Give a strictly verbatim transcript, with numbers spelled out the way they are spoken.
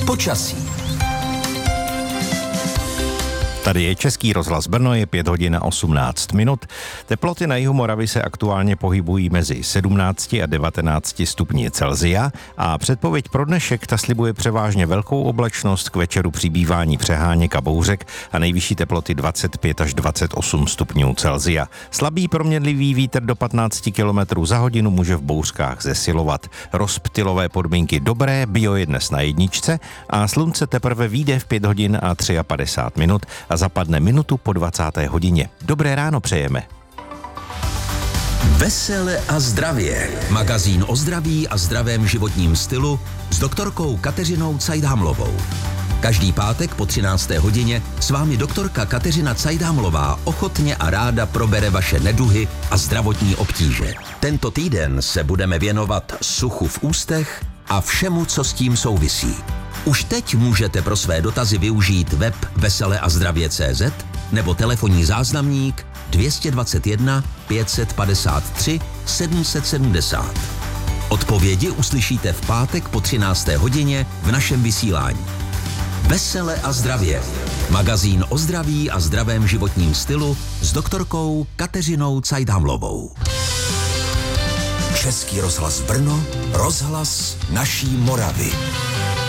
Počasí. Tady je Český rozhlas Brno, je pět hodin a osmnáct minut. Teploty na jihu Moravy se aktuálně pohybují mezi sedmnácti a devatenácti stupni Celsia a předpověď pro dnešek ta slibuje převážně velkou oblačnost, k večeru přibývání přeháněk a bouřek a nejvyšší teploty dvacet pět až dvacet osm stupňů Celsia. Slabý proměnlivý vítr do patnáct kilometrů za hodinu může v bouřkách zesilovat. Rozptylové podmínky dobré, bio je dnes na jedničce a slunce teprve vyjde v pět hodin a padesát tři minut a zapadne minutu po dvacáté hodině. Dobré ráno přejeme. Vesele a zdravě. Magazín o zdraví a zdravém životním stylu s doktorkou Kateřinou Cajdhamlovou. Každý pátek po třinácté hodině s vámi doktorka Kateřina Cajdhamlová ochotně a ráda probere vaše neduhy a zdravotní obtíže. Tento týden se budeme věnovat suchu v ústech a všemu, co s tím souvisí. Už teď můžete pro své dotazy využít web vesele a zdravě tečka cé zet nebo telefonní záznamník dvě dvacet jedna pět set padesát tři sedm set sedmdesát. Odpovědi uslyšíte v pátek po třinácté hodině v našem vysílání. Vesele a zdravě. Magazín o zdraví a zdravém životním stylu s doktorkou Kateřinou Cajdhamlovou. Český rozhlas Brno, rozhlas naší Moravy.